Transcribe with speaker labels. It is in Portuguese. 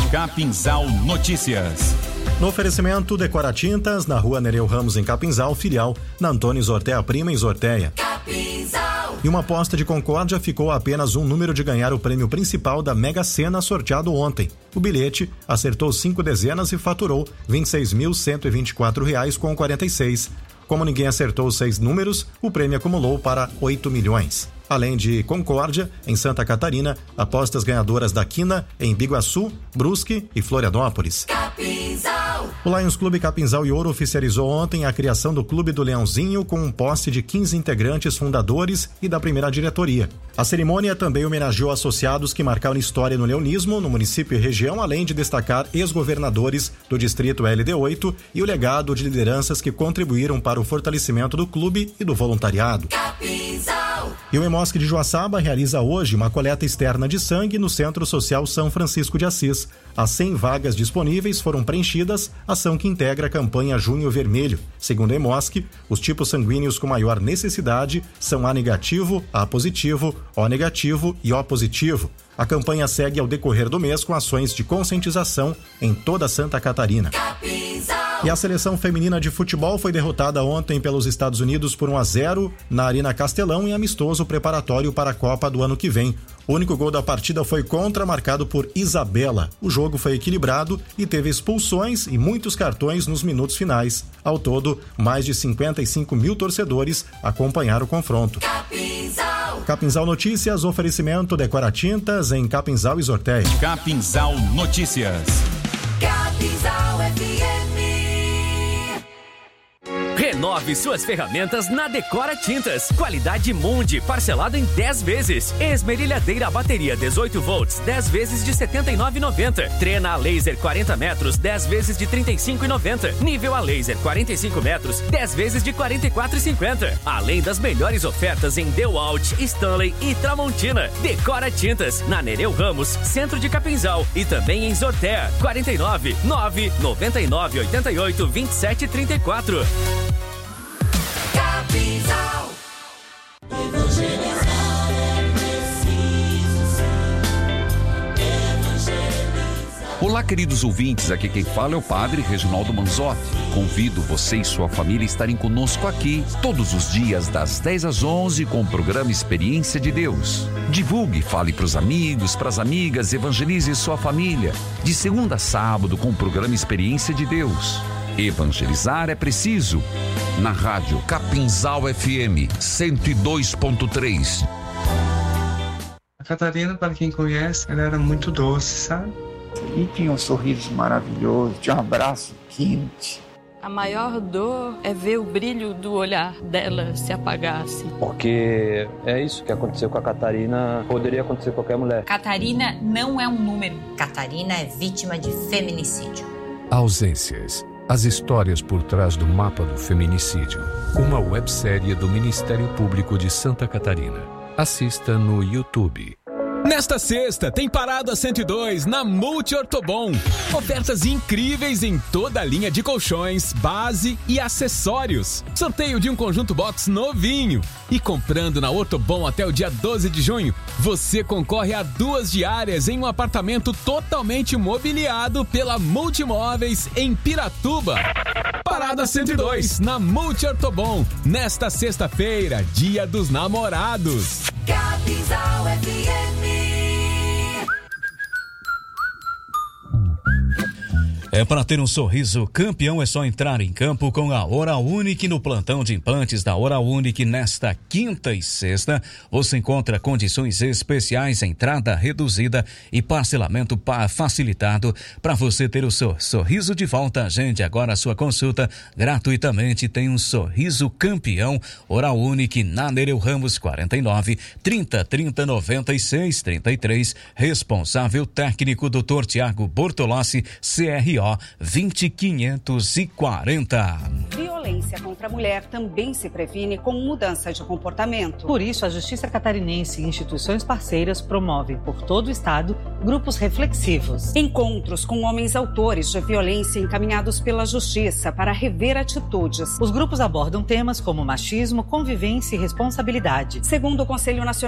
Speaker 1: Capinzal Notícias.
Speaker 2: No oferecimento, Decora Tintas, na rua Nereu Ramos, em Capinzal, filial na Antônio Zortea Prima, em Zortea.
Speaker 3: Capinzal.
Speaker 2: E uma aposta de Concórdia ficou a apenas um número de ganhar o prêmio principal da Mega Sena sorteado ontem. O bilhete acertou 5 dezenas e faturou R$ 26.124,46. Como ninguém acertou os 6 números, o prêmio acumulou para 8 milhões. Além de Concórdia, em Santa Catarina, apostas ganhadoras da Quina, em Biguaçu, Brusque e Florianópolis.
Speaker 3: Capinzal.
Speaker 2: O Lions Clube Capinzal e Ouro oficializou ontem a criação do Clube do Leãozinho com um posse de 15 integrantes fundadores e da primeira diretoria. A cerimônia também homenageou associados que marcaram história no leonismo, no município e região, além de destacar ex-governadores do distrito LD8 e o legado de lideranças que contribuíram para o fortalecimento do clube e do voluntariado.
Speaker 3: Capinzal.
Speaker 2: E o Emosc de Joaçaba realiza hoje uma coleta externa de sangue no Centro Social São Francisco de Assis. As 100 vagas disponíveis foram preenchidas, ação que integra a campanha Junho Vermelho. Segundo a Emosc, os tipos sanguíneos com maior necessidade são A negativo, A positivo, O negativo e O positivo. A campanha segue ao decorrer do mês com ações de conscientização em toda Santa Catarina.
Speaker 3: Capinzal.
Speaker 2: E a seleção feminina de futebol foi derrotada ontem pelos Estados Unidos por 1-0 na Arena Castelão em amistoso preparatório para a Copa do ano que vem. O único gol da partida foi contra, marcado por Isabela. O jogo foi equilibrado e teve expulsões e muitos cartões nos minutos finais. Ao todo, mais de 55 mil torcedores acompanharam o confronto. Capinzal Notícias, oferecimento Decora Tintas em Capinzal e Zortea.
Speaker 1: Capinzal Notícias.
Speaker 3: Capinzal FM.
Speaker 4: Renove suas ferramentas na Decora Tintas. Qualidade Mundi, parcelado em 10 vezes. Esmerilhadeira bateria 18 volts, 10 vezes de R$ 79,90. Trena a laser 40 metros, 10 vezes de R$ 35,90. Nível a laser 45 metros, 10 vezes de R$ 44,50. Além das melhores ofertas em DeWalt, Stanley e Tramontina. Decora Tintas, na Nereu Ramos, centro de Capinzal. E também em Zortea, 49 999 88 27 34.
Speaker 3: Capinzal. Evangelizar é preciso, evangelizar.
Speaker 5: Olá, queridos ouvintes, aqui quem fala é o Padre Reginaldo Manzotti. Convido você e sua família a estarem conosco aqui todos os dias das 10 às 11 com o programa Experiência de Deus. Divulgue, fale para os amigos, para as amigas, evangelize sua família. De segunda a sábado com o programa Experiência de Deus. Evangelizar é preciso. Na rádio Capinzal FM 102.3.
Speaker 6: A Catarina, para quem conhece, ela era muito doce, sabe?
Speaker 7: E tinha um sorriso maravilhoso, tinha um abraço quente.
Speaker 8: A maior dor é ver o brilho do olhar dela se apagar, assim.
Speaker 9: Porque é isso que aconteceu com a Catarina, poderia acontecer com qualquer mulher.
Speaker 10: Catarina não é um número. Catarina é vítima de feminicídio.
Speaker 11: Ausências. As histórias por trás do mapa do feminicídio. Uma websérie do Ministério Público de Santa Catarina. Assista no YouTube.
Speaker 12: Nesta sexta, tem Parada 102 na Multi Ortobon. Ofertas incríveis em toda a linha de colchões, base e acessórios. Sorteio de um conjunto box novinho. E comprando na Ortobon até o dia 12 de junho, você concorre a 2 diárias em um apartamento totalmente mobiliado pela Multimóveis em Piratuba. Parada 102 na Multi Ortobon. Nesta sexta-feira, Dia dos Namorados.
Speaker 3: Capinzal FM.
Speaker 13: É para ter um sorriso campeão, é só entrar em campo com a Oral Unique no plantão de implantes da Oral Unique. Nesta quinta e sexta, você encontra condições especiais, entrada reduzida e parcelamento facilitado para você ter o seu sorriso de volta. Agende agora a sua consulta gratuitamente. Tem um sorriso campeão. Oral Unique na Nereu Ramos 49 30 30 96 33. Responsável técnico Dr. Tiago Bortolossi, CRO 20540.
Speaker 14: Violência contra a mulher também se previne com mudança de comportamento.
Speaker 15: Por isso, a Justiça Catarinense e instituições parceiras promovem por todo o estado grupos reflexivos.
Speaker 14: Encontros com homens autores de violência encaminhados pela Justiça para rever atitudes.
Speaker 15: Os grupos abordam temas como machismo, convivência e responsabilidade.
Speaker 14: Segundo o Conselho Nacional